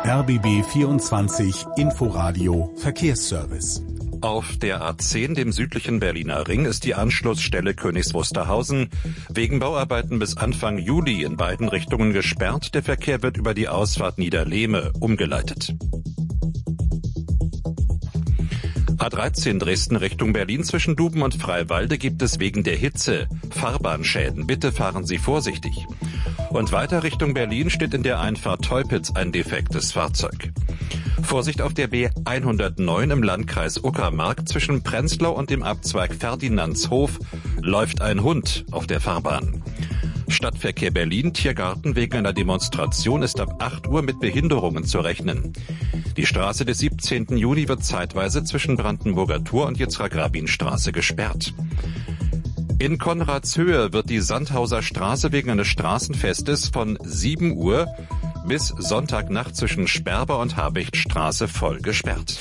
RBB 24 Inforadio Verkehrsservice. Auf der A10, dem südlichen Berliner Ring, ist die Anschlussstelle Königs Wusterhausen wegen Bauarbeiten bis Anfang Juli in beiden Richtungen gesperrt. Der Verkehr wird über die Ausfahrt Niederlehme umgeleitet. A13 Dresden Richtung Berlin zwischen Duben und Freiwalde gibt es wegen der Hitze Fahrbahnschäden. Bitte fahren Sie vorsichtig. Und weiter Richtung Berlin steht in der Einfahrt Teupitz ein defektes Fahrzeug. Vorsicht auf der B109 im Landkreis Uckermark zwischen Prenzlau und dem Abzweig Ferdinandshof läuft ein Hund auf der Fahrbahn. Stadtverkehr Berlin, Tiergarten wegen einer Demonstration ist ab 8 Uhr mit Behinderungen zu rechnen. Die Straße des 17. Juni wird zeitweise zwischen Brandenburger Tor und Yitzhak-Rabin-Straße gesperrt. In Konradshöhe wird die Sandhauser Straße wegen eines Straßenfestes von 7 Uhr bis Sonntagnacht zwischen Sperber und Habichtstraße voll gesperrt.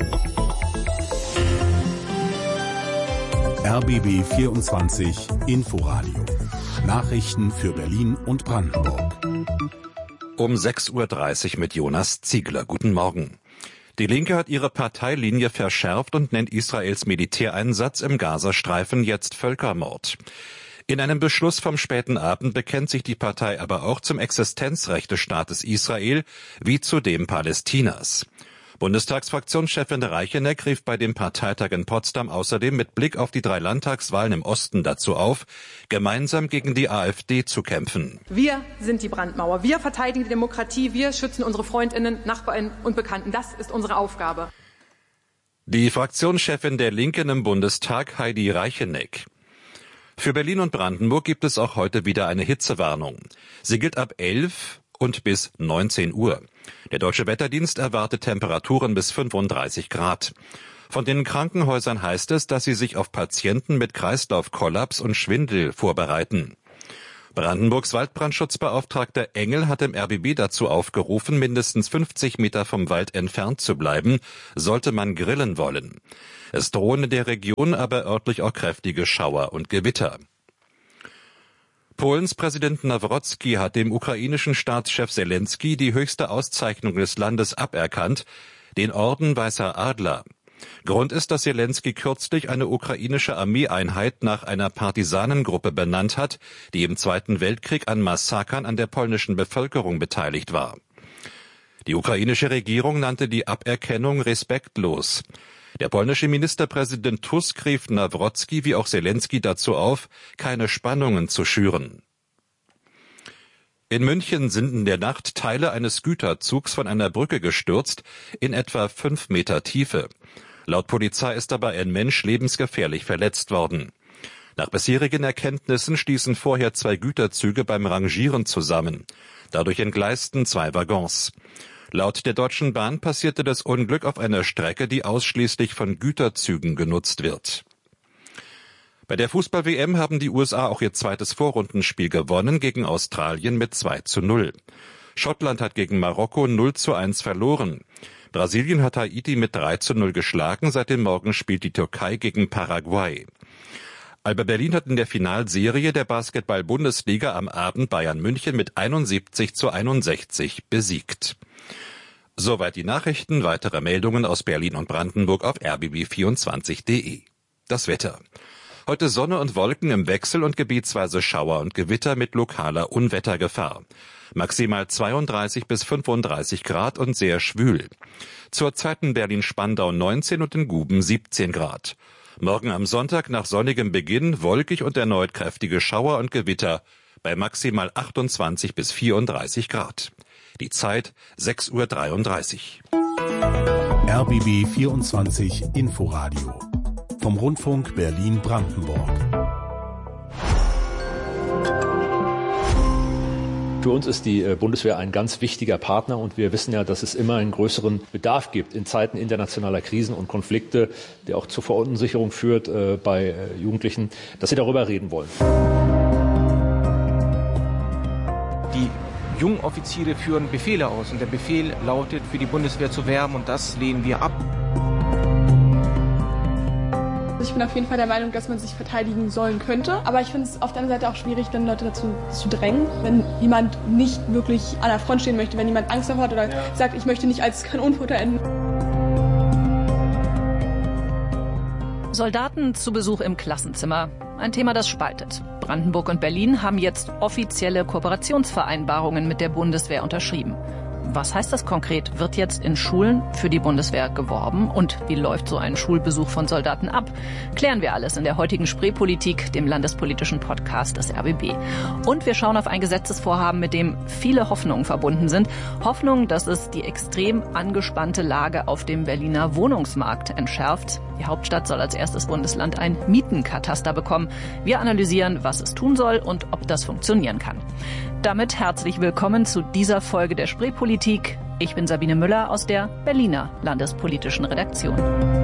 RBB 24 Inforadio. Nachrichten für Berlin und Brandenburg. Um 6.30 Uhr mit Jonas Ziegler. Guten Morgen. Die Linke hat ihre Parteilinie verschärft und nennt Israels Militäreinsatz im Gazastreifen jetzt Völkermord. In einem Beschluss vom späten Abend bekennt sich die Partei aber auch zum Existenzrecht des Staates Israel wie zu dem Palästinas. Bundestagsfraktionschefin Reicheneck rief bei dem Parteitag in Potsdam außerdem mit Blick auf die 3 Landtagswahlen im Osten dazu auf, gemeinsam gegen die AfD zu kämpfen. Wir sind die Brandmauer. Wir verteidigen die Demokratie. Wir schützen unsere Freundinnen, Nachbarn und Bekannten. Das ist unsere Aufgabe. Die Fraktionschefin der Linken im Bundestag, Heidi Reicheneck. Für Berlin und Brandenburg gibt es auch heute wieder eine Hitzewarnung. Sie gilt ab 11 und bis 19 Uhr. Der Deutsche Wetterdienst erwartet Temperaturen bis 35 Grad. Von den Krankenhäusern heißt es, dass sie sich auf Patienten mit Kreislaufkollaps und Schwindel vorbereiten. Brandenburgs Waldbrandschutzbeauftragter Engel hat im RBB dazu aufgerufen, mindestens 50 Meter vom Wald entfernt zu bleiben, sollte man grillen wollen. Es drohen in der Region aber örtlich auch kräftige Schauer und Gewitter. Polens Präsident Nawrocki hat dem ukrainischen Staatschef Selenskyj die höchste Auszeichnung des Landes aberkannt, den Orden Weißer Adler. Grund ist, dass Selenskyj kürzlich eine ukrainische Armeeeinheit nach einer Partisanengruppe benannt hat, die im Zweiten Weltkrieg an Massakern an der polnischen Bevölkerung beteiligt war. Die ukrainische Regierung nannte die Aberkennung respektlos. Der polnische Ministerpräsident Tusk rief Nawrocki wie auch Selenskyj dazu auf, keine Spannungen zu schüren. In München sind in der Nacht Teile eines Güterzugs von einer Brücke gestürzt, in etwa 5 Meter Tiefe. Laut Polizei ist dabei ein Mensch lebensgefährlich verletzt worden. Nach bisherigen Erkenntnissen stießen vorher 2 Güterzüge beim Rangieren zusammen. Dadurch entgleisten 2 Waggons. Laut der Deutschen Bahn passierte das Unglück auf einer Strecke, die ausschließlich von Güterzügen genutzt wird. Bei der Fußball-WM haben die USA auch ihr zweites Vorrundenspiel gewonnen gegen Australien mit 2:0. Schottland hat gegen Marokko 0:1 verloren. Brasilien hat Haiti mit 3:0 geschlagen. Seit dem Morgen spielt die Türkei gegen Paraguay. Alba Berlin hat in der Finalserie der Basketball-Bundesliga am Abend Bayern München mit 71:61 besiegt. Soweit die Nachrichten. Weitere Meldungen aus Berlin und Brandenburg auf rbb24.de. Das Wetter. Heute Sonne und Wolken im Wechsel und gebietsweise Schauer und Gewitter mit lokaler Unwettergefahr. Maximal 32 bis 35 Grad und sehr schwül. Zurzeit in Berlin-Spandau 19 und in Guben 17 Grad. Morgen am Sonntag nach sonnigem Beginn wolkig und erneut kräftige Schauer und Gewitter bei maximal 28 bis 34 Grad. Die Zeit 6:33 Uhr. RBB 24 Inforadio vom Rundfunk Berlin-Brandenburg. Für uns ist die Bundeswehr ein ganz wichtiger Partner und wir wissen ja, dass es immer einen größeren Bedarf gibt in Zeiten internationaler Krisen und Konflikte, der auch zur Verunsicherung führt bei Jugendlichen, dass sie darüber reden wollen. Die jungen Offiziere führen Befehle aus und der Befehl lautet, für die Bundeswehr zu werben und das lehnen wir ab. Ich bin auf jeden Fall der Meinung, dass man sich verteidigen sollen könnte. Aber ich finde es auf der anderen Seite auch schwierig, dann Leute dazu zu drängen, wenn jemand nicht wirklich an der Front stehen möchte, wenn jemand Angst davor hat oder sagt, ich möchte nicht als Kanonenfutter enden. Soldaten zu Besuch im Klassenzimmer. Ein Thema, das spaltet. Brandenburg und Berlin haben jetzt offizielle Kooperationsvereinbarungen mit der Bundeswehr unterschrieben. Was heißt das konkret? Wird jetzt in Schulen für die Bundeswehr geworben? Und wie läuft so ein Schulbesuch von Soldaten ab? Klären wir alles in der heutigen Spreepolitik, dem landespolitischen Podcast des RBB. Und wir schauen auf ein Gesetzesvorhaben, mit dem viele Hoffnungen verbunden sind. Hoffnung, dass es die extrem angespannte Lage auf dem Berliner Wohnungsmarkt entschärft. Die Hauptstadt soll als erstes Bundesland ein Mietenkataster bekommen. Wir analysieren, was es tun soll und ob das funktionieren kann. Damit herzlich willkommen zu dieser Folge der Spreepolitik. Ich bin Sabine Müller aus der Berliner landespolitischen Redaktion.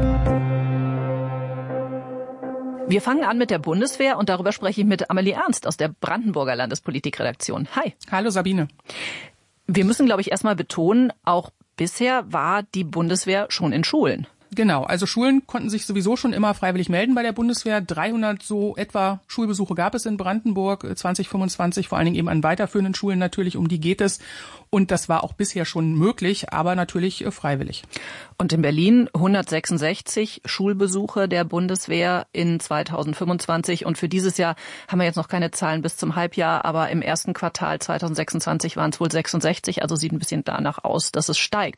Wir fangen an mit der Bundeswehr und darüber spreche ich mit Amelie Ernst aus der Brandenburger Landespolitikredaktion. Hi. Hallo Sabine. Wir müssen, glaube ich, erstmal betonen, auch bisher war die Bundeswehr schon in Schulen. Genau, also Schulen konnten sich sowieso schon immer freiwillig melden bei der Bundeswehr. 300 so etwa Schulbesuche gab es in Brandenburg 2025, vor allen Dingen eben an weiterführenden Schulen natürlich, um die geht es. Und das war auch bisher schon möglich, aber natürlich freiwillig. Und in Berlin 166 Schulbesuche der Bundeswehr in 2025. Und für dieses Jahr haben wir jetzt noch keine Zahlen bis zum Halbjahr, aber im ersten Quartal 2026 waren es wohl 66, also sieht ein bisschen danach aus, dass es steigt.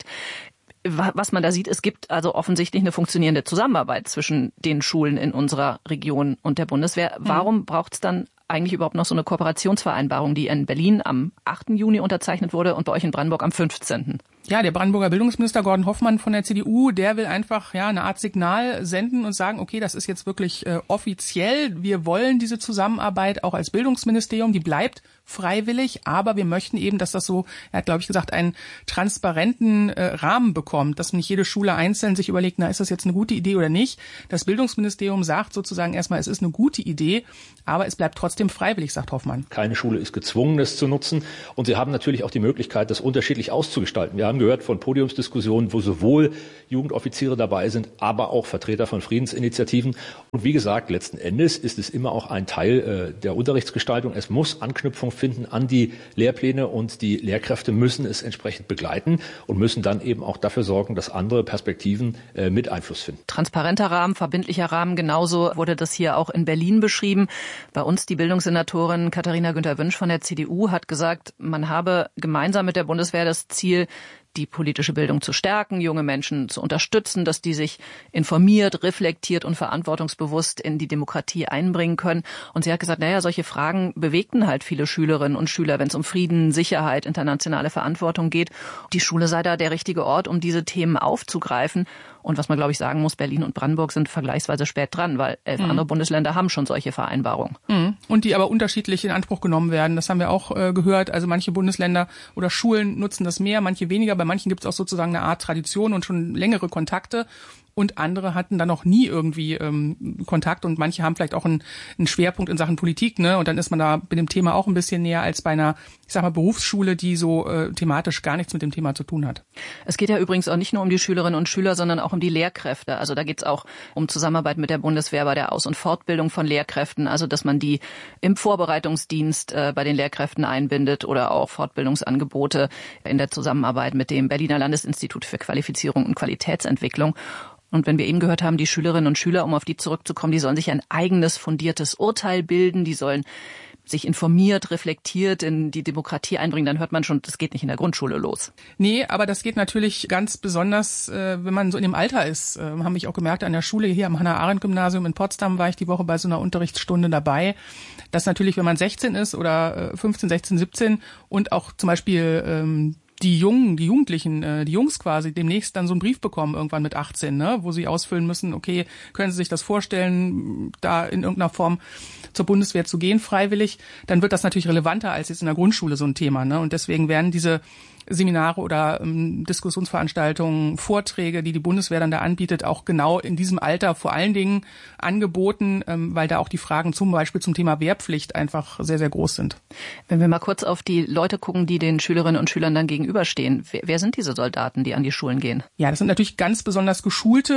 Was man da sieht, es gibt also offensichtlich eine funktionierende Zusammenarbeit zwischen den Schulen in unserer Region und der Bundeswehr. Warum braucht es dann eigentlich überhaupt noch so eine Kooperationsvereinbarung, die in Berlin am 8. Juni unterzeichnet wurde und bei euch in Brandenburg am 15.? Ja, der Brandenburger Bildungsminister Gordon Hoffmann von der CDU, der will einfach eine Art Signal senden und sagen, okay, das ist jetzt wirklich offiziell. Wir wollen diese Zusammenarbeit auch als Bildungsministerium, die bleibt freiwillig, aber wir möchten eben, dass das so, er hat, glaube ich, gesagt, einen transparenten Rahmen bekommt, dass nicht jede Schule einzeln sich überlegt, ist das jetzt eine gute Idee oder nicht. Das Bildungsministerium sagt sozusagen erstmal, es ist eine gute Idee, aber es bleibt trotzdem freiwillig, sagt Hoffmann. Keine Schule ist gezwungen, das zu nutzen. Und sie haben natürlich auch die Möglichkeit, das unterschiedlich auszugestalten. Wir haben gehört von Podiumsdiskussionen, wo sowohl Jugendoffiziere dabei sind, aber auch Vertreter von Friedensinitiativen. Und wie gesagt, letzten Endes ist es immer auch ein Teil der Unterrichtsgestaltung. Es muss Anknüpfung finden an die Lehrpläne und die Lehrkräfte müssen es entsprechend begleiten und müssen dann eben auch dafür sorgen, dass andere Perspektiven mit Einfluss finden. Transparenter Rahmen, verbindlicher Rahmen, genauso wurde das hier auch in Berlin beschrieben. Bei uns die Bildungssenatorin Katharina Günther-Wünsch von der CDU hat gesagt, man habe gemeinsam mit der Bundeswehr das Ziel, die politische Bildung zu stärken, junge Menschen zu unterstützen, dass die sich informiert, reflektiert und verantwortungsbewusst in die Demokratie einbringen können. Und sie hat gesagt, solche Fragen bewegten halt viele Schülerinnen und Schüler, wenn es um Frieden, Sicherheit, internationale Verantwortung geht. Die Schule sei da der richtige Ort, um diese Themen aufzugreifen. Und was man, glaube ich, sagen muss, Berlin und Brandenburg sind vergleichsweise spät dran, weil 11 andere Bundesländer haben schon solche Vereinbarungen. Und die aber unterschiedlich in Anspruch genommen werden. Das haben wir auch gehört. Also manche Bundesländer oder Schulen nutzen das mehr, manche weniger. Bei manchen gibt es auch sozusagen eine Art Tradition und schon längere Kontakte. Und andere hatten dann noch nie irgendwie Kontakt und manche haben vielleicht auch einen Schwerpunkt in Sachen Politik, ne? Und dann ist man da mit dem Thema auch ein bisschen näher als bei einer, Berufsschule, die so thematisch gar nichts mit dem Thema zu tun hat. Es geht ja übrigens auch nicht nur um die Schülerinnen und Schüler, sondern auch um die Lehrkräfte. Also da geht es auch um Zusammenarbeit mit der Bundeswehr bei der Aus- und Fortbildung von Lehrkräften, also dass man die im Vorbereitungsdienst bei den Lehrkräften einbindet oder auch Fortbildungsangebote in der Zusammenarbeit mit dem Berliner Landesinstitut für Qualifizierung und Qualitätsentwicklung. Und wenn wir eben gehört haben, die Schülerinnen und Schüler, um auf die zurückzukommen, die sollen sich ein eigenes fundiertes Urteil bilden, die sollen sich informiert, reflektiert in die Demokratie einbringen, dann hört man schon, das geht nicht in der Grundschule los. Nee, aber das geht natürlich ganz besonders, wenn man so in dem Alter ist. Haben mich auch gemerkt an der Schule hier am Hannah-Arendt-Gymnasium in Potsdam war ich die Woche bei so einer Unterrichtsstunde dabei, dass natürlich, wenn man 16 ist oder 15, 16, 17 und auch zum Beispiel die Jugendlichen, die Jungs quasi, demnächst dann so einen Brief bekommen, irgendwann mit 18, ne, wo sie ausfüllen müssen, okay, können Sie sich das vorstellen, da in irgendeiner Form zur Bundeswehr zu gehen, freiwillig, dann wird das natürlich relevanter als jetzt in der Grundschule so ein Thema, ne, und deswegen werden diese Seminare oder Diskussionsveranstaltungen, Vorträge, die die Bundeswehr dann da anbietet, auch genau in diesem Alter vor allen Dingen angeboten, weil da auch die Fragen zum Beispiel zum Thema Wehrpflicht einfach sehr, sehr groß sind. Wenn wir mal kurz auf die Leute gucken, die den Schülerinnen und Schülern dann gegenüberstehen, wer sind diese Soldaten, die an die Schulen gehen? Ja, das sind natürlich ganz besonders geschulte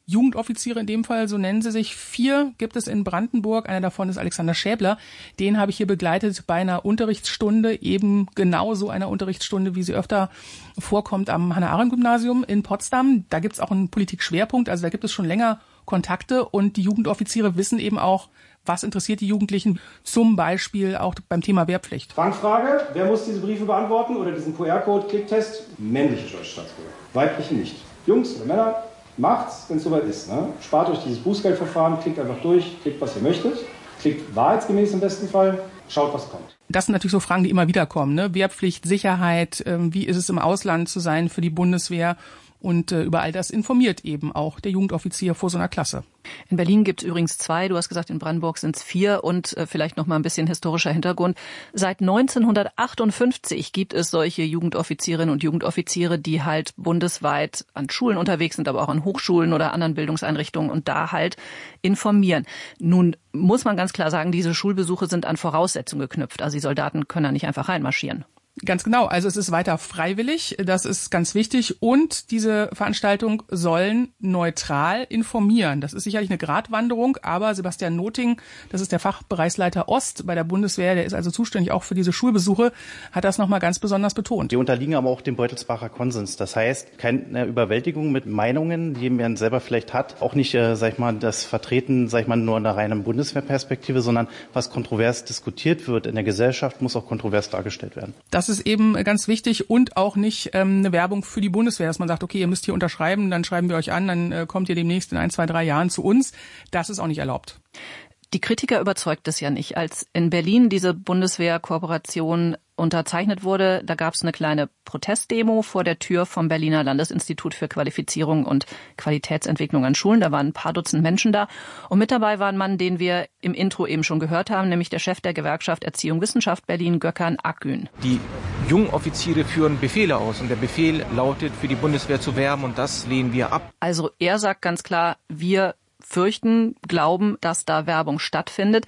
Jugendoffiziere in dem Fall, so nennen sie sich. 4 gibt es in Brandenburg. Einer davon ist Alexander Schäbler. Den habe ich hier begleitet bei einer Unterrichtsstunde, eben genau so einer Unterrichtsstunde, wie sie öfter vorkommt am Hannah-Arendt-Gymnasium in Potsdam. Da gibt es auch einen Politikschwerpunkt, also da gibt es schon länger Kontakte und die Jugendoffiziere wissen eben auch, was interessiert die Jugendlichen, zum Beispiel auch beim Thema Wehrpflicht. Fangfrage, wer muss diese Briefe beantworten oder diesen QR-Code-Klicktest? Männliche deutsche Staatsbürger, weibliche nicht. Jungs oder Männer, macht's, wenn es soweit ist. Ne? Spart euch dieses Bußgeldverfahren, klickt einfach durch, klickt, was ihr möchtet, klickt wahrheitsgemäß im besten Fall, schaut, was kommt. Das sind natürlich so Fragen, die immer wieder kommen. Ne? Wehrpflicht, Sicherheit, wie ist es im Ausland zu sein für die Bundeswehr? Und über all das informiert eben auch der Jugendoffizier vor so einer Klasse. In Berlin gibt es übrigens 2, du hast gesagt, in Brandenburg sind es 4 und vielleicht noch mal ein bisschen historischer Hintergrund. Seit 1958 gibt es solche Jugendoffizierinnen und Jugendoffiziere, die halt bundesweit an Schulen unterwegs sind, aber auch an Hochschulen oder anderen Bildungseinrichtungen und da halt informieren. Nun muss man ganz klar sagen, diese Schulbesuche sind an Voraussetzungen geknüpft. Also die Soldaten können da nicht einfach reinmarschieren. Ganz genau. Also es ist weiter freiwillig. Das ist ganz wichtig. Und diese Veranstaltungen sollen neutral informieren. Das ist sicherlich eine Gratwanderung. Aber Sebastian Noting, das ist der Fachbereichsleiter Ost bei der Bundeswehr, der ist also zuständig auch für diese Schulbesuche, hat das nochmal ganz besonders betont. Die unterliegen aber auch dem Beutelsbacher Konsens. Das heißt, keine Überwältigung mit Meinungen, die man selber vielleicht hat. Auch nicht, das Vertreten, nur in einer reinen Bundeswehrperspektive, sondern was kontrovers diskutiert wird in der Gesellschaft, muss auch kontrovers dargestellt werden. Das ist eben ganz wichtig und auch nicht eine Werbung für die Bundeswehr, dass man sagt, okay, ihr müsst hier unterschreiben, dann schreiben wir euch an, dann kommt ihr demnächst in 1, 2, 3 Jahren zu uns. Das ist auch nicht erlaubt. Die Kritiker überzeugt es ja nicht. Als in Berlin diese Bundeswehr-Kooperation unterzeichnet wurde, da gab es eine kleine Protestdemo vor der Tür vom Berliner Landesinstitut für Qualifizierung und Qualitätsentwicklung an Schulen. Da waren ein paar Dutzend Menschen da. Und mit dabei war ein Mann, den wir im Intro eben schon gehört haben, nämlich der Chef der Gewerkschaft Erziehung Wissenschaft Berlin, Gökhan Akgün. Die jungen Offiziere führen Befehle aus und der Befehl lautet, für die Bundeswehr zu werben und das lehnen wir ab. Also er sagt ganz klar, wir fürchten, glauben, dass da Werbung stattfindet.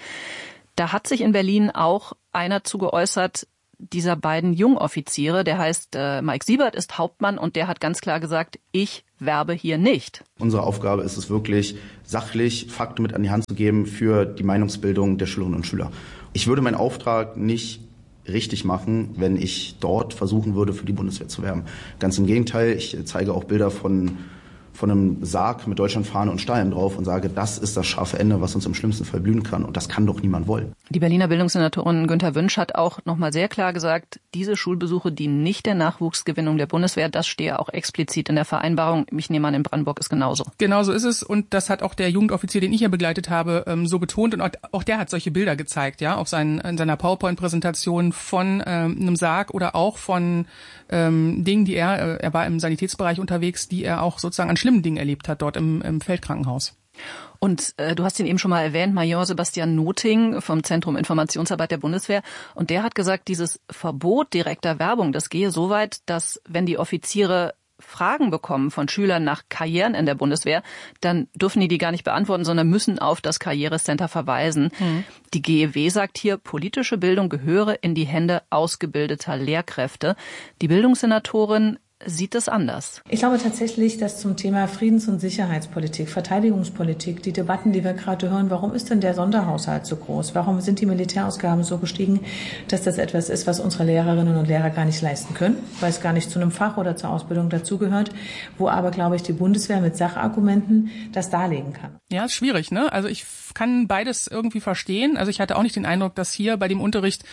Da hat sich in Berlin auch einer zu geäußert, dieser beiden Jungoffiziere, der heißt Mike Siebert, ist Hauptmann und der hat ganz klar gesagt, ich werbe hier nicht. Unsere Aufgabe ist es wirklich, sachlich Fakten mit an die Hand zu geben für die Meinungsbildung der Schülerinnen und Schüler. Ich würde meinen Auftrag nicht richtig machen, wenn ich dort versuchen würde, für die Bundeswehr zu werben. Ganz im Gegenteil, ich zeige auch Bilder von einem Sarg mit Deutschlandfahne und Steinen drauf und sage, das ist das scharfe Ende, was uns im schlimmsten Fall blühen kann. Und das kann doch niemand wollen. Die Berliner Bildungssenatorin Günther Wünsch hat auch nochmal sehr klar gesagt, diese Schulbesuche dienen nicht der Nachwuchsgewinnung der Bundeswehr. Das stehe auch explizit in der Vereinbarung. Ich nehme an, in Brandenburg ist genauso. Genau so ist es. Und das hat auch der Jugendoffizier, den ich hier begleitet habe, so betont. Und auch der hat solche Bilder gezeigt, ja, auf in seiner PowerPoint-Präsentation von einem Sarg oder auch von Dingen, die er war im Sanitätsbereich unterwegs, die er auch sozusagen an schlimmen Dingen erlebt hat dort im Feldkrankenhaus. Und du hast ihn eben schon mal erwähnt, Major Sebastian Noting vom Zentrum Informationsarbeit der Bundeswehr. Und der hat gesagt, dieses Verbot direkter Werbung, das gehe so weit, dass wenn die Offiziere Fragen bekommen von Schülern nach Karrieren in der Bundeswehr, dann dürfen die gar nicht beantworten, sondern müssen auf das Karrierecenter verweisen. Die GEW sagt hier, politische Bildung gehöre in die Hände ausgebildeter Lehrkräfte. Die Bildungssenatorin sieht es anders. Ich glaube tatsächlich, dass zum Thema Friedens- und Sicherheitspolitik, Verteidigungspolitik, die Debatten, die wir gerade hören, warum ist denn der Sonderhaushalt so groß? Warum sind die Militärausgaben so gestiegen, dass das etwas ist, was unsere Lehrerinnen und Lehrer gar nicht leisten können, weil es gar nicht zu einem Fach oder zur Ausbildung dazugehört, wo aber, glaube ich, die Bundeswehr mit Sachargumenten das darlegen kann. Ja, ist schwierig, ne? Also ich kann beides irgendwie verstehen. Also ich hatte auch nicht den Eindruck, dass hier bei dem Unterricht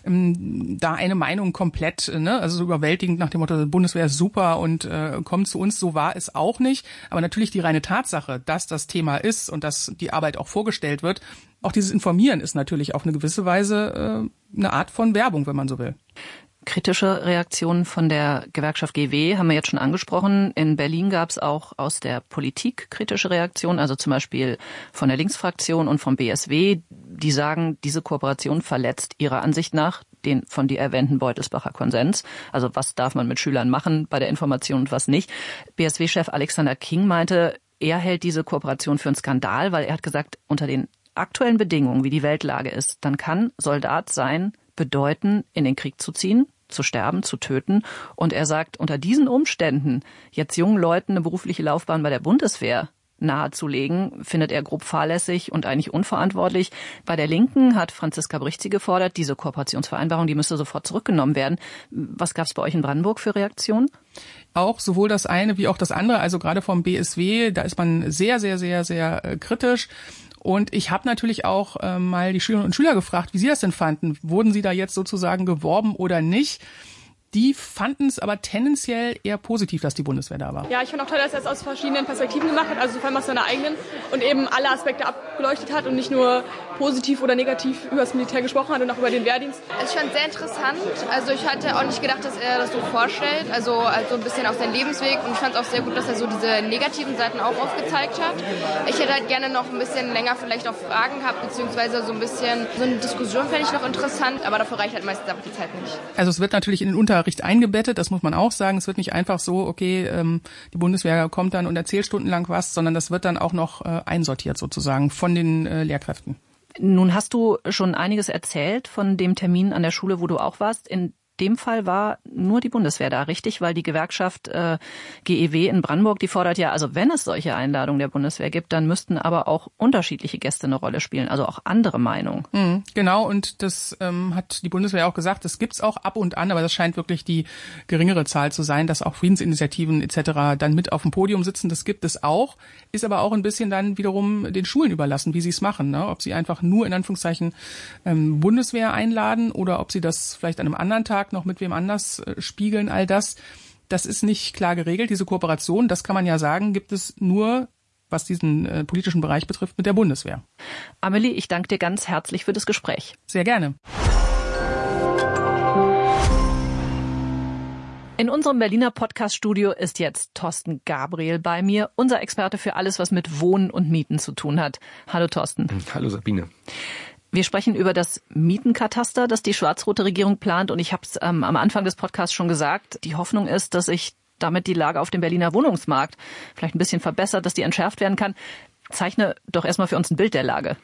da eine Meinung komplett, also so überwältigend nach dem Motto, Bundeswehr ist super und kommt zu uns, so war es auch nicht. Aber natürlich die reine Tatsache, dass das Thema ist und dass die Arbeit auch vorgestellt wird, auch dieses Informieren ist natürlich auf eine gewisse Weise eine Art von Werbung, wenn man so will. Kritische Reaktionen von der Gewerkschaft GW haben wir jetzt schon angesprochen. In Berlin gab es auch aus der Politik kritische Reaktionen, also zum Beispiel von der Linksfraktion und vom BSW. Die sagen, diese Kooperation verletzt ihrer Ansicht nach den von dir erwähnten Beutelsbacher Konsens. Also was darf man mit Schülern machen bei der Information und was nicht. BSW-Chef Alexander King meinte, er hält diese Kooperation für einen Skandal, weil er hat gesagt, unter den aktuellen Bedingungen, wie die Weltlage ist, dann kann Soldat sein bedeuten, in den Krieg zu ziehen, zu sterben, zu töten. Und er sagt, unter diesen Umständen jetzt jungen Leuten eine berufliche Laufbahn bei der Bundeswehr nahezulegen, findet er grob fahrlässig und eigentlich unverantwortlich. Bei der Linken hat Franziska Brichzi gefordert, diese Kooperationsvereinbarung, die müsste sofort zurückgenommen werden. Was gab es bei euch in Brandenburg für Reaktionen? Auch sowohl das eine wie auch das andere, also gerade vom BSW, da ist man sehr, sehr, sehr, sehr kritisch. Und ich habe natürlich auch mal die Schülerinnen und Schüler gefragt, wie sie das denn fanden. Wurden sie da jetzt sozusagen geworben oder nicht? Die fanden es aber tendenziell eher positiv, dass die Bundeswehr da war. Ja, ich finde auch toll, dass er es aus verschiedenen Perspektiven gemacht hat, also vor allem aus seiner eigenen und eben alle Aspekte abgeleuchtet hat und nicht nur positiv oder negativ über das Militär gesprochen hat und auch über den Wehrdienst. Also ich fand es sehr interessant. Also ich hatte auch nicht gedacht, dass er das so vorstellt, also ein bisschen auf seinen Lebensweg, und ich fand es auch sehr gut, dass er so diese negativen Seiten auch aufgezeigt hat. Ich hätte halt gerne noch ein bisschen länger vielleicht auch Fragen gehabt, beziehungsweise so eine Diskussion fände ich noch interessant, aber dafür reicht halt meistens einfach die Zeit nicht. Also es wird natürlich in den Unterricht eingebettet, das muss man auch sagen. Es wird nicht einfach so, okay, die Bundeswehr kommt dann und erzählt stundenlang was, sondern das wird dann auch noch einsortiert sozusagen von den Lehrkräften. Nun hast du schon einiges erzählt von dem Termin an der Schule, wo du auch warst. In dem Fall war nur die Bundeswehr da, richtig? Weil die Gewerkschaft GEW in Brandenburg, die fordert ja, also wenn es solche Einladungen der Bundeswehr gibt, dann müssten aber auch unterschiedliche Gäste eine Rolle spielen, also auch andere Meinungen. Genau, und das hat die Bundeswehr auch gesagt, das gibt's auch ab und an, aber das scheint wirklich die geringere Zahl zu sein, dass auch Friedensinitiativen etc. dann mit auf dem Podium sitzen. Das gibt es auch, ist aber auch ein bisschen dann wiederum den Schulen überlassen, wie sie es machen, ne? Ob sie einfach nur in Anführungszeichen Bundeswehr einladen oder ob sie das vielleicht an einem anderen Tag noch mit wem anders spiegeln, all das ist nicht klar geregelt. Diese Kooperation, das kann man ja sagen, gibt es nur, was diesen politischen Bereich betrifft, mit der Bundeswehr. Amelie, ich danke dir ganz herzlich für das Gespräch. Sehr gerne. In unserem Berliner Podcast-Studio ist jetzt Thorsten Gabriel bei mir, unser Experte für alles, was mit Wohnen und Mieten zu tun hat. Hallo Thorsten. Hallo Sabine. Wir sprechen über das Mietenkataster, das die schwarz-rote Regierung plant. Und ich habe es am Anfang des Podcasts schon gesagt, die Hoffnung ist, dass sich damit die Lage auf dem Berliner Wohnungsmarkt vielleicht ein bisschen verbessert, dass die entschärft werden kann. Zeichne doch erstmal für uns ein Bild der Lage.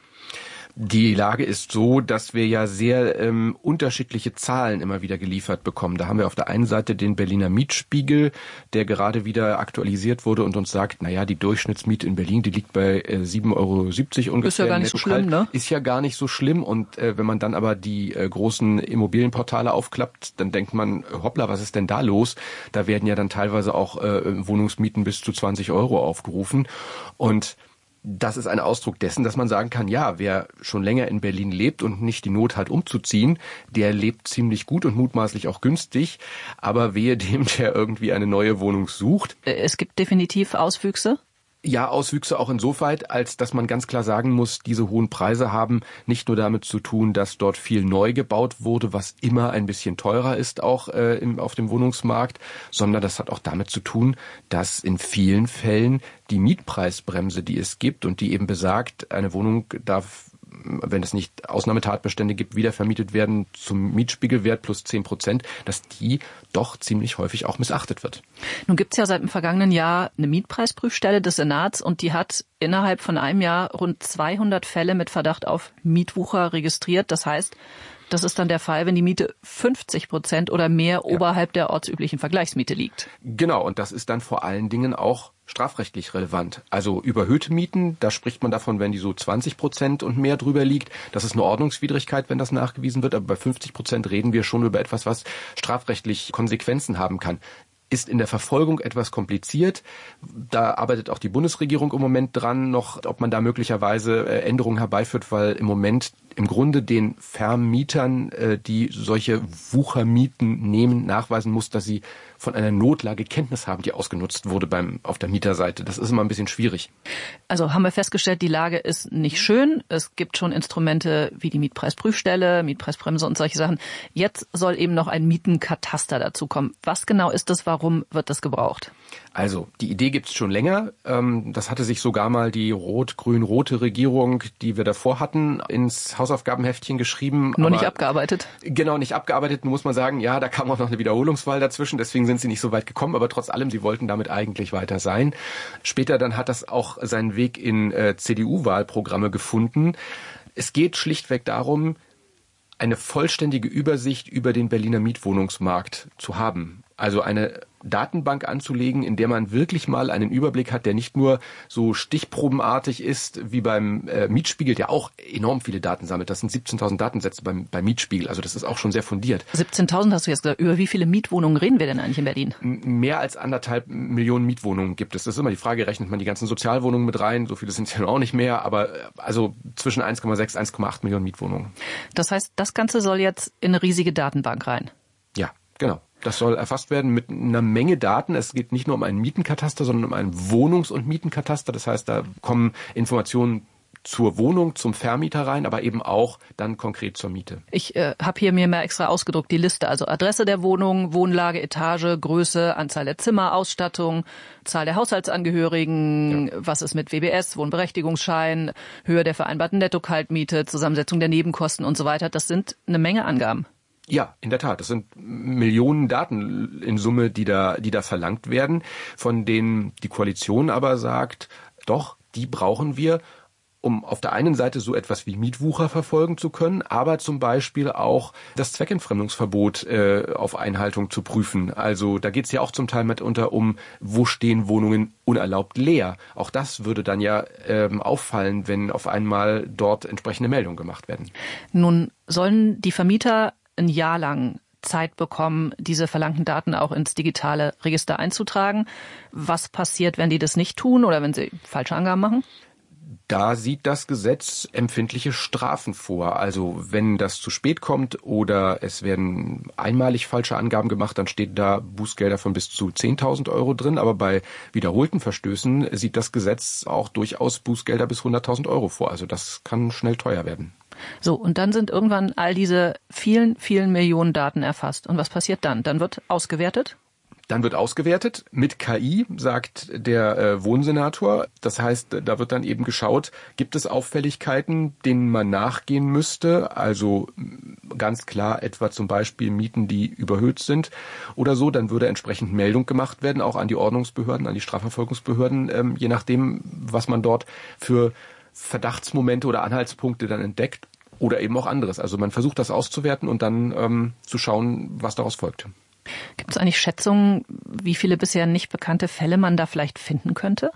Die Lage ist so, dass wir ja sehr unterschiedliche Zahlen immer wieder geliefert bekommen. Da haben wir auf der einen Seite den Berliner Mietspiegel, der gerade wieder aktualisiert wurde und uns sagt, naja, die Durchschnittsmiete in Berlin, die liegt bei 7,70 € ungefähr. Ist ja gar nicht so schlimm, ne? Ist ja gar nicht so schlimm. Und wenn man dann aber die großen Immobilienportale aufklappt, dann denkt man, hoppla, was ist denn da los? Da werden ja dann teilweise auch Wohnungsmieten bis zu 20 € aufgerufen. Und das ist ein Ausdruck dessen, dass man sagen kann, ja, wer schon länger in Berlin lebt und nicht die Not hat, umzuziehen, der lebt ziemlich gut und mutmaßlich auch günstig. Aber wehe dem, der irgendwie eine neue Wohnung sucht. Es gibt definitiv Auswüchse? Ja, Auswüchse auch insoweit, als dass man ganz klar sagen muss, diese hohen Preise haben nicht nur damit zu tun, dass dort viel neu gebaut wurde, was immer ein bisschen teurer ist auch auf dem Wohnungsmarkt, sondern das hat auch damit zu tun, dass in vielen Fällen die Mietpreisbremse, die es gibt und die eben besagt, eine Wohnung darf, wenn es nicht Ausnahmetatbestände gibt, wiedervermietet werden zum Mietspiegelwert plus 10%, dass die doch ziemlich häufig auch missachtet wird. Nun gibt's ja seit dem vergangenen Jahr eine Mietpreisprüfstelle des Senats und die hat innerhalb von einem Jahr rund 200 Fälle mit Verdacht auf Mietwucher registriert. Das heißt, das ist dann der Fall, wenn die Miete 50% oder mehr oberhalb der ortsüblichen Vergleichsmiete liegt. Genau, und das ist dann vor allen Dingen auch strafrechtlich relevant. Also überhöhte Mieten, da spricht man davon, wenn die so 20% und mehr drüber liegt. Das ist eine Ordnungswidrigkeit, wenn das nachgewiesen wird. Aber bei 50% reden wir schon über etwas, was strafrechtlich Konsequenzen haben kann. Ist in der Verfolgung etwas kompliziert. Da arbeitet auch die Bundesregierung im Moment dran, noch, ob man da möglicherweise Änderungen herbeiführt, weil im Moment im Grunde den Vermietern, die solche Wuchermieten nehmen, nachweisen muss, dass sie von einer Notlage Kenntnis haben, die ausgenutzt wurde auf der Mieterseite. Das ist immer ein bisschen schwierig. Also haben wir festgestellt, die Lage ist nicht schön. Es gibt schon Instrumente wie die Mietpreisprüfstelle, Mietpreisbremse und solche Sachen. Jetzt soll eben noch ein Mietenkataster dazukommen. Was genau ist das? Warum wird das gebraucht? Also, die Idee gibt's schon länger. Das hatte sich sogar mal die rot-grün-rote Regierung, die wir davor hatten, ins Hausaufgabenheftchen geschrieben. Nur nicht abgearbeitet? Genau, nicht abgearbeitet. Nun muss man sagen, ja, da kam auch noch eine Wiederholungswahl dazwischen. Deswegen sind sie nicht so weit gekommen. Aber trotz allem, sie wollten damit eigentlich weiter sein. Später dann hat das auch seinen Weg in CDU-Wahlprogramme gefunden. Es geht schlichtweg darum, eine vollständige Übersicht über den Berliner Mietwohnungsmarkt zu haben. Also eine Datenbank anzulegen, in der man wirklich mal einen Überblick hat, der nicht nur so stichprobenartig ist wie beim Mietspiegel, der auch enorm viele Daten sammelt. Das sind 17.000 Datensätze beim Mietspiegel. Also das ist auch schon sehr fundiert. 17.000 hast du jetzt gesagt. Über wie viele Mietwohnungen reden wir denn eigentlich in Berlin? Mehr als 1,5 Millionen Mietwohnungen gibt es. Das ist immer die Frage, rechnet man die ganzen Sozialwohnungen mit rein? So viele sind es ja auch nicht mehr, aber also zwischen 1,6 und 1,8 Millionen Mietwohnungen. Das heißt, das Ganze soll jetzt in eine riesige Datenbank rein? Ja, genau. Das soll erfasst werden mit einer Menge Daten. Es geht nicht nur um einen Mietenkataster, sondern um einen Wohnungs- und Mietenkataster. Das heißt, da kommen Informationen zur Wohnung, zum Vermieter rein, aber eben auch dann konkret zur Miete. Ich habe hier mir mal extra ausgedruckt die Liste, also Adresse der Wohnung, Wohnlage, Etage, Größe, Anzahl der Zimmer, Ausstattung, Zahl der Haushaltsangehörigen, was ist mit WBS, Wohnberechtigungsschein, Höhe der vereinbarten Netto-Kaltmiete, Zusammensetzung der Nebenkosten und so weiter. Das sind eine Menge Angaben. Ja, in der Tat. Das sind Millionen Daten in Summe, die da verlangt werden, von denen die Koalition aber sagt, doch, die brauchen wir, um auf der einen Seite so etwas wie Mietwucher verfolgen zu können, aber zum Beispiel auch das Zweckentfremdungsverbot auf Einhaltung zu prüfen. Also da geht es ja auch zum Teil mitunter um, wo stehen Wohnungen unerlaubt leer. Auch das würde dann ja auffallen, wenn auf einmal dort entsprechende Meldungen gemacht werden. Nun sollen die Vermieter ein Jahr lang Zeit bekommen, diese verlangten Daten auch ins digitale Register einzutragen. Was passiert, wenn die das nicht tun oder wenn sie falsche Angaben machen? Da sieht das Gesetz empfindliche Strafen vor. Also wenn das zu spät kommt oder es werden einmalig falsche Angaben gemacht, dann steht da Bußgelder von bis zu 10.000 Euro drin. Aber bei wiederholten Verstößen sieht das Gesetz auch durchaus Bußgelder bis 100.000 Euro vor. Also das kann schnell teuer werden. So, und dann sind irgendwann all diese vielen, vielen Millionen Daten erfasst. Und was passiert dann? Dann wird ausgewertet? Dann wird ausgewertet mit KI, sagt der Wohnsenator. Das heißt, da wird dann eben geschaut, gibt es Auffälligkeiten, denen man nachgehen müsste? Also ganz klar etwa zum Beispiel Mieten, die überhöht sind oder so. Dann würde entsprechend Meldung gemacht werden, auch an die Ordnungsbehörden, an die Strafverfolgungsbehörden, je nachdem, was man dort für Verdachtsmomente oder Anhaltspunkte dann entdeckt oder eben auch anderes. Also man versucht das auszuwerten und dann zu schauen, was daraus folgt. Gibt es eigentlich Schätzungen, wie viele bisher nicht bekannte Fälle man da vielleicht finden könnte?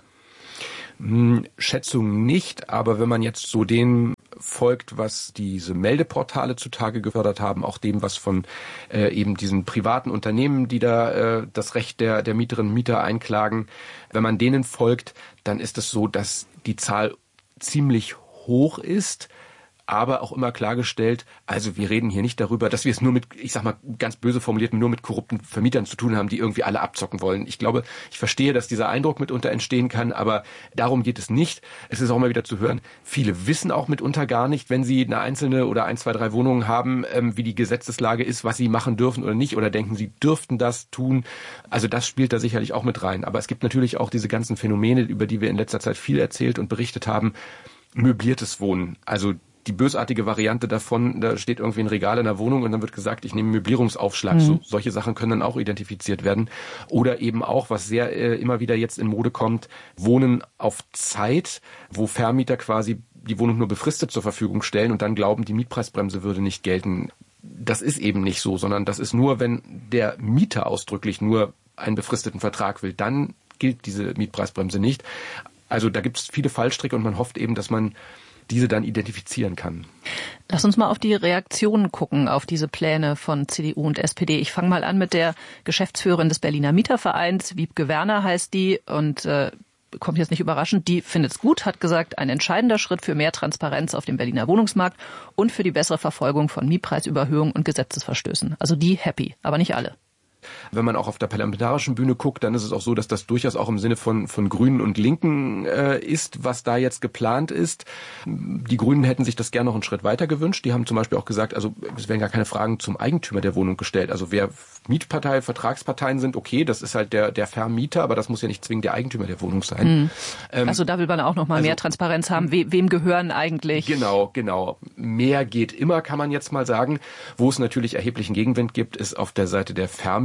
Schätzungen nicht, aber wenn man jetzt so dem folgt, was diese Meldeportale zutage gefördert haben, auch dem, was von eben diesen privaten Unternehmen, die da das Recht der Mieterinnen und Mieter einklagen, wenn man denen folgt, dann ist es so, dass die Zahl ziemlich hoch ist, aber auch immer klargestellt, also wir reden hier nicht darüber, dass wir es nur mit, ich sag mal ganz böse formuliert, nur mit korrupten Vermietern zu tun haben, die irgendwie alle abzocken wollen. Ich glaube, ich verstehe, dass dieser Eindruck mitunter entstehen kann, aber darum geht es nicht. Es ist auch immer wieder zu hören, viele wissen auch mitunter gar nicht, wenn sie eine einzelne oder 1, 2, 3 Wohnungen haben, wie die Gesetzeslage ist, was sie machen dürfen oder nicht, oder denken, sie dürften das tun. Also das spielt da sicherlich auch mit rein. Aber es gibt natürlich auch diese ganzen Phänomene, über die wir in letzter Zeit viel erzählt und berichtet haben. Möbliertes Wohnen, also die bösartige Variante davon, da steht irgendwie ein Regal in der Wohnung und dann wird gesagt, ich nehme Möblierungsaufschlag. Solche Sachen können dann auch identifiziert werden. Oder eben auch, was sehr immer wieder jetzt in Mode kommt, Wohnen auf Zeit, wo Vermieter quasi die Wohnung nur befristet zur Verfügung stellen und dann glauben, die Mietpreisbremse würde nicht gelten. Das ist eben nicht so, sondern das ist nur, wenn der Mieter ausdrücklich nur einen befristeten Vertrag will, dann gilt diese Mietpreisbremse nicht. Also da gibt es viele Fallstricke und man hofft eben, dass man diese dann identifizieren kann. Lass uns mal auf die Reaktionen gucken, auf diese Pläne von CDU und SPD. Ich fange mal an mit der Geschäftsführerin des Berliner Mietervereins, Wiebke Werner heißt die, und kommt jetzt nicht überraschend, die findet es gut, hat gesagt, ein entscheidender Schritt für mehr Transparenz auf dem Berliner Wohnungsmarkt und für die bessere Verfolgung von Mietpreisüberhöhungen und Gesetzesverstößen. Also die happy, aber nicht alle. Wenn man auch auf der parlamentarischen Bühne guckt, dann ist es auch so, dass das durchaus auch im Sinne von Grünen und Linken ist, was da jetzt geplant ist. Die Grünen hätten sich das gerne noch einen Schritt weiter gewünscht. Die haben zum Beispiel auch gesagt, also es werden gar keine Fragen zum Eigentümer der Wohnung gestellt. Also wer Mietpartei, Vertragsparteien sind, okay, das ist halt der Vermieter, aber das muss ja nicht zwingend der Eigentümer der Wohnung sein. Also da will man auch noch mal mehr Transparenz haben. Wem gehören eigentlich? Genau. Mehr geht immer, kann man jetzt mal sagen. Wo es natürlich erheblichen Gegenwind gibt, ist auf der Seite der Vermieter.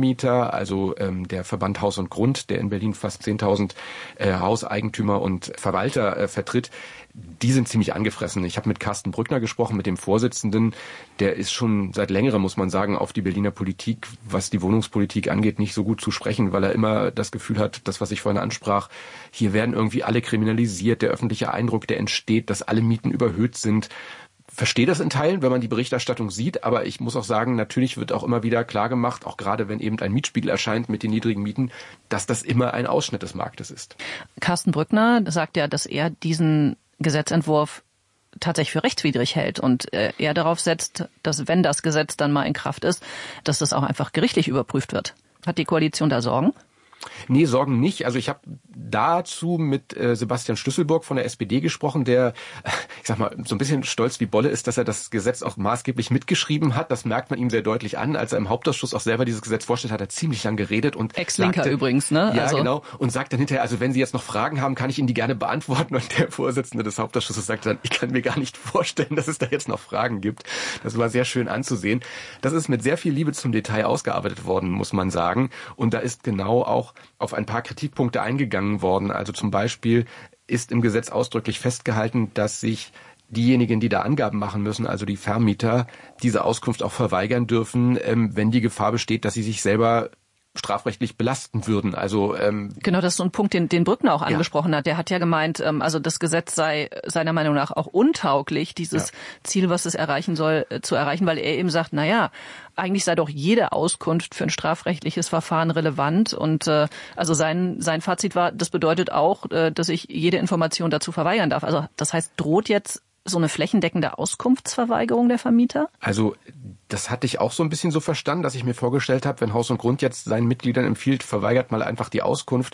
Vermieter, also der Verband Haus und Grund, der in Berlin fast 10.000 Hauseigentümer und Verwalter vertritt, die sind ziemlich angefressen. Ich habe mit Carsten Brückner gesprochen, mit dem Vorsitzenden. Der ist schon seit längerem, muss man sagen, auf die Berliner Politik, was die Wohnungspolitik angeht, nicht so gut zu sprechen, weil er immer das Gefühl hat, das, was ich vorhin ansprach, hier werden irgendwie alle kriminalisiert. Der öffentliche Eindruck, der entsteht, dass alle Mieten überhöht sind. Verstehe das in Teilen, wenn man die Berichterstattung sieht, aber ich muss auch sagen, natürlich wird auch immer wieder klargemacht, auch gerade wenn eben ein Mietspiegel erscheint mit den niedrigen Mieten, dass das immer ein Ausschnitt des Marktes ist. Carsten Brückner sagt ja, dass er diesen Gesetzentwurf tatsächlich für rechtswidrig hält und er darauf setzt, dass wenn das Gesetz dann mal in Kraft ist, dass das auch einfach gerichtlich überprüft wird. Hat die Koalition da Sorgen? Nee, Sorgen nicht. Also ich habe dazu mit Sebastian Schlüsselburg von der SPD gesprochen, der, ich sag mal, so ein bisschen stolz wie Bolle ist, dass er das Gesetz auch maßgeblich mitgeschrieben hat. Das merkt man ihm sehr deutlich an. Als er im Hauptausschuss auch selber dieses Gesetz vorstellt, hat er ziemlich lang geredet und Ex-Linker übrigens, ne? Ja, also. Genau. Und sagt dann hinterher, also wenn Sie jetzt noch Fragen haben, kann ich Ihnen die gerne beantworten. Und der Vorsitzende des Hauptausschusses sagte dann, ich kann mir gar nicht vorstellen, dass es da jetzt noch Fragen gibt. Das war sehr schön anzusehen. Das ist mit sehr viel Liebe zum Detail ausgearbeitet worden, muss man sagen. Und da ist genau auch auf ein paar Kritikpunkte eingegangen worden. Also zum Beispiel ist im Gesetz ausdrücklich festgehalten, dass sich diejenigen, die da Angaben machen müssen, also die Vermieter, diese Auskunft auch verweigern dürfen, wenn die Gefahr besteht, dass sie sich selber strafrechtlich belasten würden. Also genau, das ist so ein Punkt, den Brückner auch angesprochen hat. Der hat ja gemeint, also das Gesetz sei seiner Meinung nach auch untauglich, dieses Ziel, was es erreichen soll, zu erreichen, weil er eben sagt, naja, eigentlich sei doch jede Auskunft für ein strafrechtliches Verfahren relevant. Und also sein Fazit war, das bedeutet auch, dass ich jede Information dazu verweigern darf. Also das heißt, droht jetzt so eine flächendeckende Auskunftsverweigerung der Vermieter? Also das hatte ich auch so ein bisschen so verstanden, dass ich mir vorgestellt habe, wenn Haus und Grund jetzt seinen Mitgliedern empfiehlt, verweigert mal einfach die Auskunft.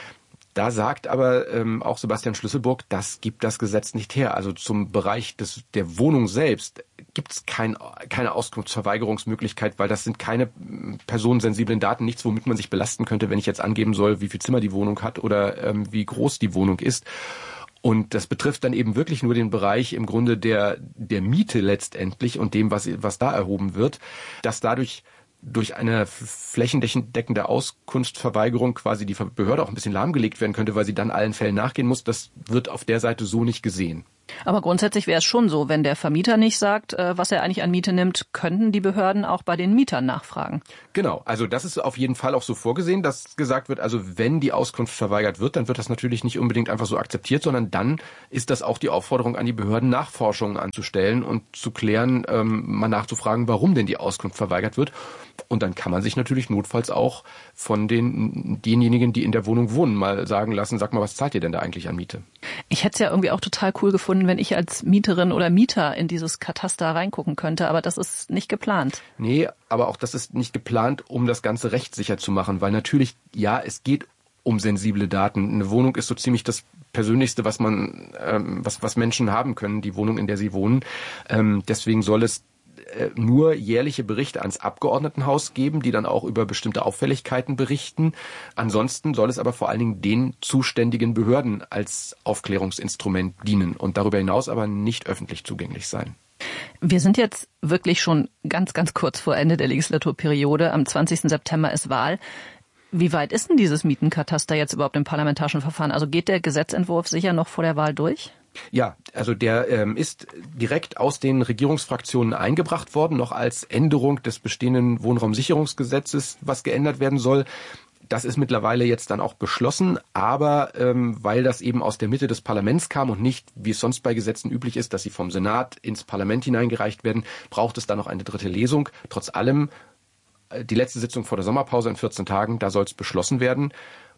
Da sagt aber auch Sebastian Schlüsselburg, das gibt das Gesetz nicht her. Also zum Bereich der Wohnung selbst gibt es keine Auskunftsverweigerungsmöglichkeit, weil das sind keine personensensiblen Daten, nichts, womit man sich belasten könnte, wenn ich jetzt angeben soll, wie viel Zimmer die Wohnung hat oder wie groß die Wohnung ist. Und das betrifft dann eben wirklich nur den Bereich im Grunde der Miete letztendlich und dem, was da erhoben wird, dass dadurch durch eine flächendeckende Auskunftsverweigerung quasi die Behörde auch ein bisschen lahmgelegt werden könnte, weil sie dann allen Fällen nachgehen muss. Das wird auf der Seite so nicht gesehen. Aber grundsätzlich wäre es schon so, wenn der Vermieter nicht sagt, was er eigentlich an Miete nimmt, könnten die Behörden auch bei den Mietern nachfragen. Genau, also das ist auf jeden Fall auch so vorgesehen, dass gesagt wird, also wenn die Auskunft verweigert wird, dann wird das natürlich nicht unbedingt einfach so akzeptiert, sondern dann ist das auch die Aufforderung an die Behörden, Nachforschungen anzustellen und zu klären, mal nachzufragen, warum denn die Auskunft verweigert wird. Und dann kann man sich natürlich notfalls auch von denjenigen, die in der Wohnung wohnen, mal sagen lassen, sag mal, was zahlt ihr denn da eigentlich an Miete? Ich hätte es ja irgendwie auch total cool gefunden, wenn ich als Mieterin oder Mieter in dieses Kataster reingucken könnte, aber das ist nicht geplant. Nee, aber auch das ist nicht geplant, um das Ganze rechtssicher zu machen, weil natürlich, ja, es geht um sensible Daten. Eine Wohnung ist so ziemlich das Persönlichste, was Menschen haben können, die Wohnung, in der sie wohnen. Deswegen soll es nur jährliche Berichte ans Abgeordnetenhaus geben, die dann auch über bestimmte Auffälligkeiten berichten. Ansonsten soll es aber vor allen Dingen den zuständigen Behörden als Aufklärungsinstrument dienen und darüber hinaus aber nicht öffentlich zugänglich sein. Wir sind jetzt wirklich schon ganz, ganz kurz vor Ende der Legislaturperiode. Am 20. September ist Wahl. Wie weit ist denn dieses Mietenkataster jetzt überhaupt im parlamentarischen Verfahren? Also geht der Gesetzentwurf sicher noch vor der Wahl durch? Ja, also der ist direkt aus den Regierungsfraktionen eingebracht worden, noch als Änderung des bestehenden Wohnraumsicherungsgesetzes, was geändert werden soll. Das ist mittlerweile jetzt dann auch beschlossen, aber weil das eben aus der Mitte des Parlaments kam und nicht, wie es sonst bei Gesetzen üblich ist, dass sie vom Senat ins Parlament hineingereicht werden, braucht es dann noch eine dritte Lesung. Trotz allem, die letzte Sitzung vor der Sommerpause in 14 Tagen, da soll es beschlossen werden.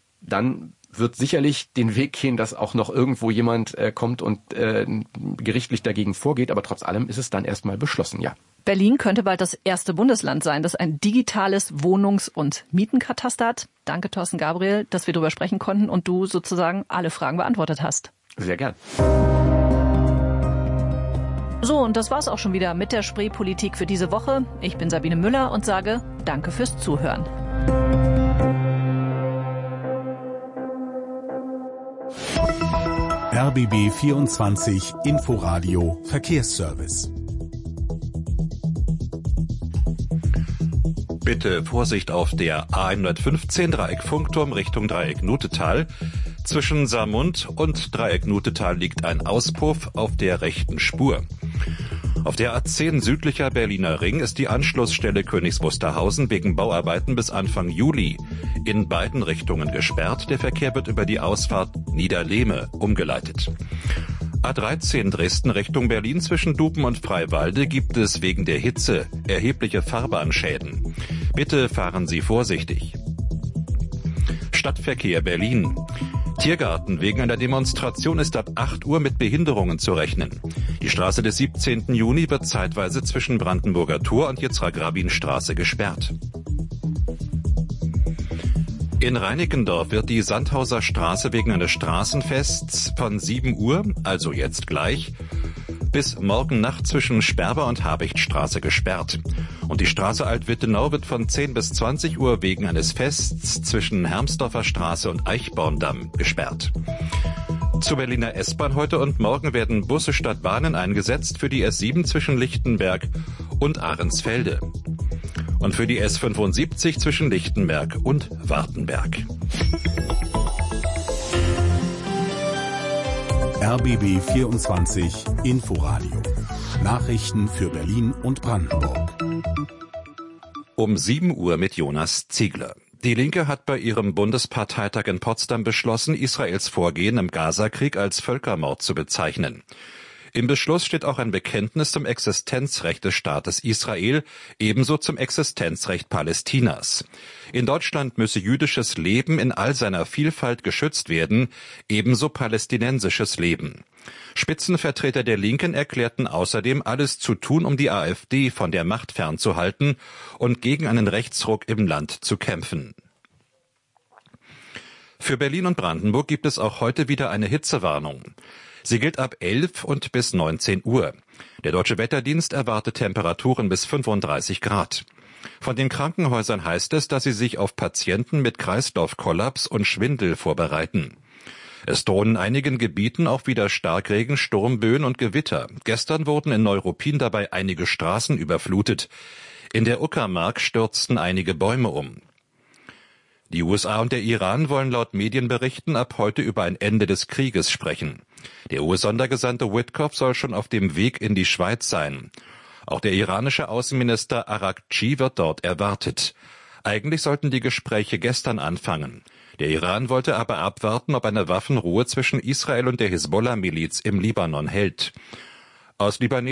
Dann wird sicherlich den Weg gehen, dass auch noch irgendwo jemand kommt und gerichtlich dagegen vorgeht, aber trotz allem ist es dann erstmal beschlossen, ja. Berlin könnte bald das erste Bundesland sein, das ein digitales Wohnungs- und Mietenkataster hat. Danke, Thorsten Gabriel, dass wir darüber sprechen konnten und du sozusagen alle Fragen beantwortet hast. Sehr gern. So, und das war's auch schon wieder mit der Spreepolitik für diese Woche. Ich bin Sabine Müller und sage Danke fürs Zuhören. RBB 24 Inforadio Verkehrsservice. Bitte Vorsicht auf der A115 Dreieck Funkturm Richtung Dreieck Nutetal. Zwischen Saarmund und Dreieck Nutetal liegt ein Auspuff auf der rechten Spur. Auf der A10 südlicher Berliner Ring ist die Anschlussstelle Königs Wusterhausen wegen Bauarbeiten bis Anfang Juli in beiden Richtungen gesperrt. Der Verkehr wird über die Ausfahrt Niederlehme umgeleitet. A13 Dresden Richtung Berlin zwischen Duben und Freiwalde gibt es wegen der Hitze erhebliche Fahrbahnschäden. Bitte fahren Sie vorsichtig. Stadtverkehr Berlin. Tiergarten. Wegen einer Demonstration ist ab 8 Uhr mit Behinderungen zu rechnen. Die Straße des 17. Juni wird zeitweise zwischen Brandenburger Tor und Yitzhak-Rabin-Straße gesperrt. In Reinickendorf wird die Sandhauser Straße wegen eines Straßenfests von 7 Uhr, also jetzt gleich, bis morgen Nacht zwischen Sperber und Habichtstraße gesperrt. Und die Straße Alt-Wittenau wird von 10 bis 20 Uhr wegen eines Fests zwischen Hermsdorfer Straße und Eichborndamm gesperrt. Zur Berliner S-Bahn heute und morgen werden Busse statt Bahnen eingesetzt für die S7 zwischen Lichtenberg und Ahrensfelde. Und für die S75 zwischen Lichtenberg und Wartenberg. RBB 24 Inforadio. Nachrichten für Berlin und Brandenburg. Um 7 Uhr mit Jonas Ziegler. Die Linke hat bei ihrem Bundesparteitag in Potsdam beschlossen, Israels Vorgehen im Gazakrieg als Völkermord zu bezeichnen. Im Beschluss steht auch ein Bekenntnis zum Existenzrecht des Staates Israel, ebenso zum Existenzrecht Palästinas. In Deutschland müsse jüdisches Leben in all seiner Vielfalt geschützt werden, ebenso palästinensisches Leben. Spitzenvertreter der Linken erklärten außerdem, alles zu tun, um die AfD von der Macht fernzuhalten und gegen einen Rechtsruck im Land zu kämpfen. Für Berlin und Brandenburg gibt es auch heute wieder eine Hitzewarnung. Sie gilt ab 11 und bis 19 Uhr. Der Deutsche Wetterdienst erwartet Temperaturen bis 35 Grad. Von den Krankenhäusern heißt es, dass sie sich auf Patienten mit Kreislaufkollaps und Schwindel vorbereiten. Es drohen in einigen Gebieten auch wieder Starkregen, Sturmböen und Gewitter. Gestern wurden in Neuruppin dabei einige Straßen überflutet. In der Uckermark stürzten einige Bäume um. Die USA und der Iran wollen laut Medienberichten ab heute über ein Ende des Krieges sprechen. Der US-Sondergesandte Witkoff soll schon auf dem Weg in die Schweiz sein. Auch der iranische Außenminister Araghchi wird dort erwartet. Eigentlich sollten die Gespräche gestern anfangen. Der Iran wollte aber abwarten, ob eine Waffenruhe zwischen Israel und der Hisbollah-Miliz im Libanon hält. Aus Libanesen